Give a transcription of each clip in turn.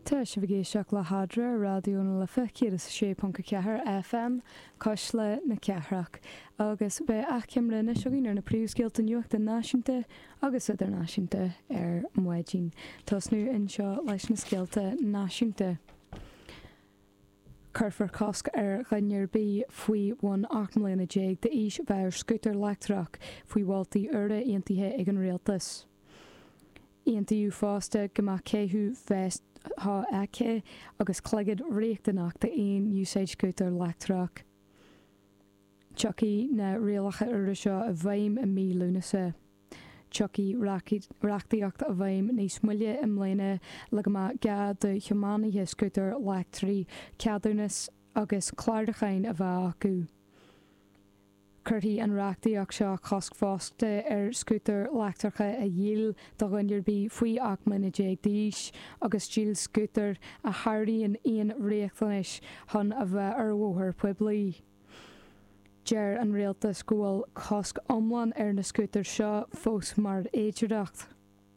Tá sé bhgéisteach le hadra radioúna le feici is 6.4 FM cos le na ceithreach agus be achim rinne seoínar na príomhscéalta nuachta náisiúnta agus idirnáisiúnta ar muidín. Tás nu inseo leis na scéalta náisiúnta. Curfar cosc ar ganneir bí faoi 1 milliún déag de ís bheir scutar leachtarach faoi bháltaí ura aontaithe ag an réaltas. Aontaíú fásta go mac céthú bheith há aice agus clegad réachtanach de aon úsáid scutar leachtarach. Tucaí na réalacha ura seo a bhaim a mí lúnasa. Tucaí reachtaíocht a bhaim níos muile im léine le go ga de cheamanaithe scutar leachtarí ceadarnas agus cláirdachain a bheith acu. Curthaí an reachtaíocht seo chosc fásta ar scutar leachtarcha a dhéal do ganneir bí faoi 8 milliún déag d'aois agus díal scutar a thardaíonn aon réachtanis chun a bheith ar bhóthar poiblí. Deir an réaltas go bhfuil cosc iomlán ar na scutar seo fós mar éideardacht.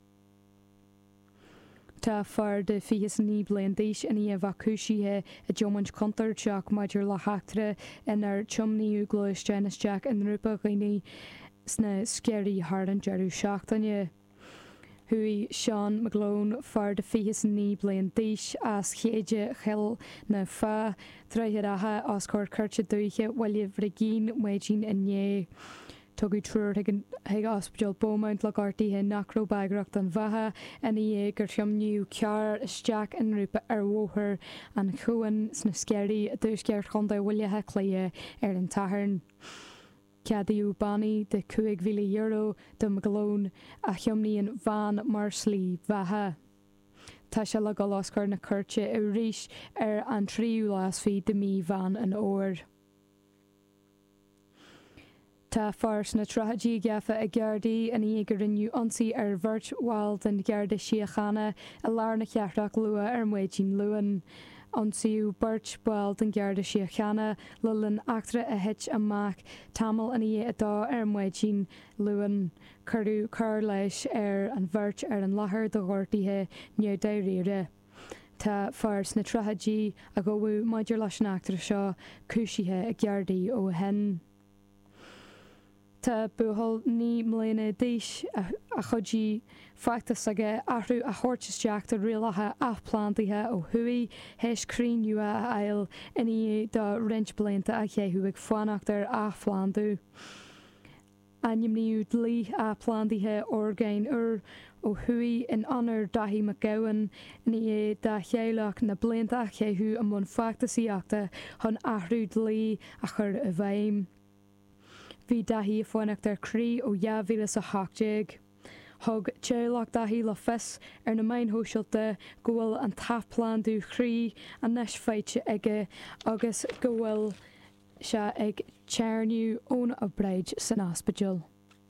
Tá fear de fios ní bliain d'aois in íomh acúisithe a diomaint contar teach maidir le heachtere inar tiomnaíú glóisteanasteach an rúpa ghaoine sna scéirí Harlan dearú seachtaine. Hui Sean McGlone fear de fios ní bliain d'aois as chéide cheil na fá treithearathe as chuir curte dúiche bhfuil bhrigín muidín inné. Tugadh trúir ag ospidéal Beaumont le gartaíthe nachró beagracht an bhatha ina gur thiomniú cear isteach an rúpa ar bhóthar an chuan sna scéirí a dúsceart chunda bhuilethe cléie ar an tathairn. Ceadaíú bannaí de €2,000 do McGlone a thiomnaíonn bhean mar slí bhetha. Tá se le go lascar na curte i ríis ar an tríú lásfaí de mí bhean an óir. Tá fars na tragédí gafa a Gardaí in gur rinneú ansaí ar bhirt bháil den Garda Síochána a lár na ceartach lua ar muidín luan. Ansaíú bhirt bháil den Garda Síochána lulan achtra a heit amach tamil in atá ar muidín luan. Curú car leis ar an bhirt ar an láthair do ghortaíthe neodéiríre. Tá fars na tragédí a go bhfuil maidir leis an achtra seo cúisithe a Gardaí ó hen. Tá buhol ní milliún d'aois a chudí feachtas aige ahrú a thuirteteach a rialathe athplantaithe ó thuaí héis críniú a ail iní do rint blianta a chéthú ag fánacht ar athplanú. Animníú dlí athplantaithe orgáin ó thuaí in anar Daithí McGowan ní dá chéileach na blianta a chéthú am bhain feachtasaíachta chun ahrú dlí a chur a bhaim. Bhí Daithí fánacht ar crí ó 2018. Thug téileach Daithí le fis ar na main hóisiilta go bhfuil an tathplanú chrí a neis feite aige agus go bhfuil se ag tearniú ón a breid san ospidéal.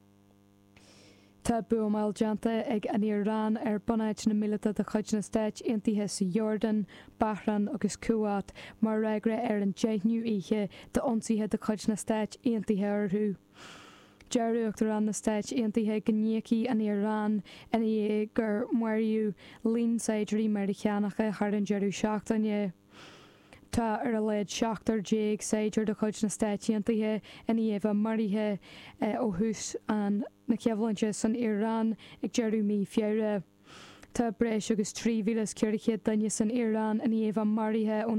Tá buamáil deanta ag an Iarán ar bunaid na míleata de chuid na Stáit Aontaithe sa Jordan, Bahrain agus Kuwait mar reagra ar an deithniú ihe de ionsaithe de chuid na Stáit Aontaithe orthú. Dearúachtar an na Stáit Aontaithe gníochaí an Iarán ina gur muirú líonsaidirí mar de cheannacha thar an dearú seachtaine. Tá ar a leid 7 séidir de chuid na Stáit Aontaithe ina bheith marithe ó thús an na ceabhlainte san Iarán ag dearú mí fiire. Tá breis agus 3,000 daine san Iarán ina bheith marithe ó